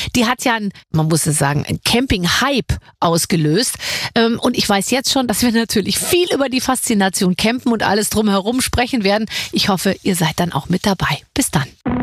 Die hat ja, man muss es sagen, einen Camping-Hype ausgelöst. Und ich weiß jetzt schon, dass wir natürlich viel über die Faszination Campen und alles drumherum sprechen werden. Ich hoffe, ihr seid dann auch mit dabei. Bis dann.